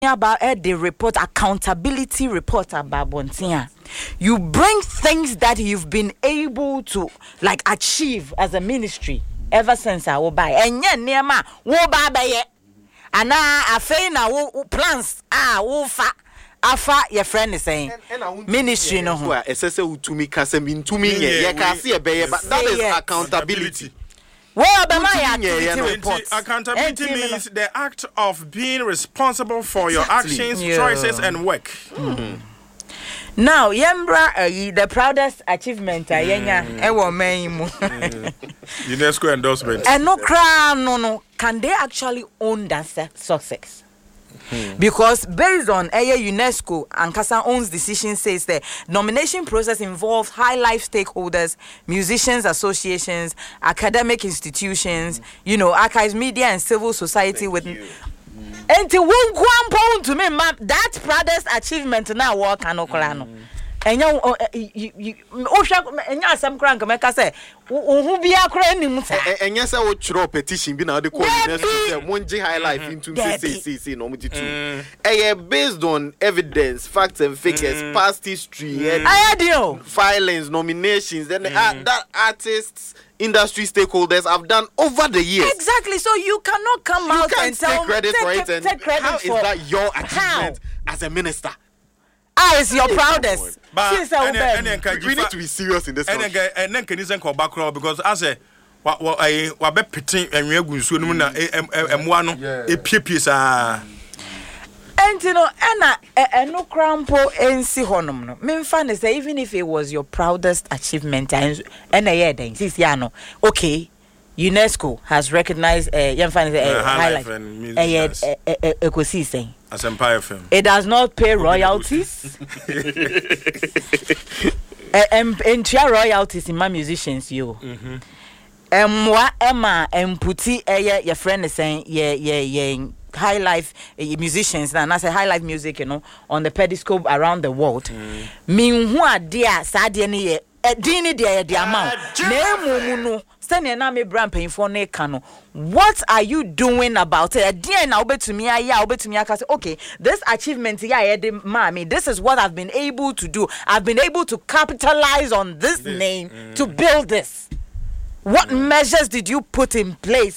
about the report, accountability report about Bontia. You bring things that you've been able to like achieve as a ministry ever since I will buy. And yeah, near ma wo buy and now I feel now plans afa your friend is saying ministry no ho esese to me kasem to me ye ka se be but that is accountability. Accountability means the act of being responsible for your actions, choices, and work. Now, Yembra, the proudest achievement, UNESCO endorsement. And no crown, no. Can they actually own that success? Because based on UNESCO, Ankasa owns decision says the nomination process involves high life stakeholders, musicians associations, academic institutions, archives, media, and civil society. And to one pound to me, that proudest achievement now work and and you some crank make us say who be a crane and yes I would throw petition be now the one high life into say no based on evidence, facts and figures, past history and filings, nominations, then that artists, industry stakeholders have done over the years. Exactly. So you cannot come out and take credit for it. And how is that your achievement as a minister? It's your proudest. We need to be serious in this country. And then can you send back because I say what be pitting and we go so no na one a piece and no crampo NC honum no. Me fan is even if it was your proudest achievement and then okay, UNESCO has recognized high life ecosystem. As Empire FM. It does not pay royalties. And royalties in my musicians, you. Emma putti your friend is saying high life musicians and I say high life music, on the pedestal around the world. Meanwhile, dear Sadiani dini dear amount. No. What are you doing about it? Okay, this achievement this is what I've been able to do. I've been able to capitalize on this name to build this. What measures did you put in place?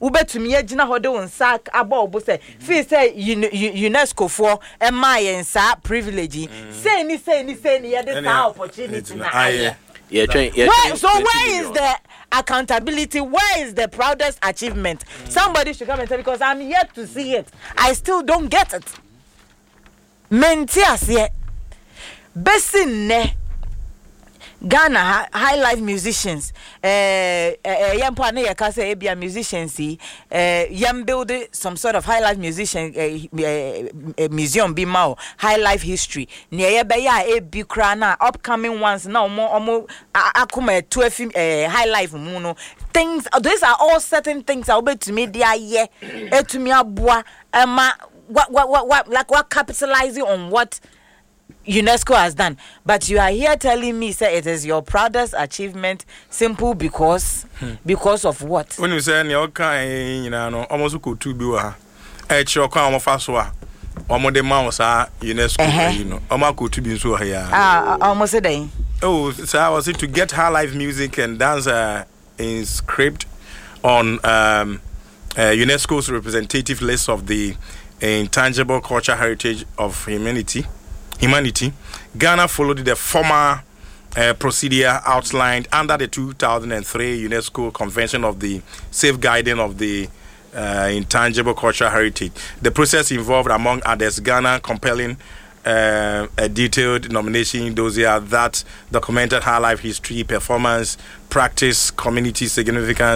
UNESCO for privilege. Say opportunity. So where is the accountability? Where is the proudest achievement? Somebody should come and tell me because I'm yet to see it. I still don't get it. Mentias ye. Besine Ghana high life musicians. Yampane yakase ebia musicians. Yam build some sort of high life musician museum bimao high life history. Near beya ebi krana upcoming ones now more akuma 12 high life muno. Things these are all certain things I'll be to me dia ye to me abua what capitalizing on what UNESCO has done, but you are here telling me, sir, it is your proudest achievement, simple because of what? When you say your kind, almost could to be at your crown of Faswa, almost the mouse are UNESCO, Omako to be so here. Almost a day. Oh, so I was it to get high life music and dance in script on UNESCO's representative list of the intangible cultural heritage of humanity. Ghana followed the former procedure outlined under the 2003 UNESCO Convention of the Safeguarding of the Intangible Cultural Heritage. The process involved, among others, Ghana compelling a detailed nomination dossier that documented high life history, performance, practice, community significance,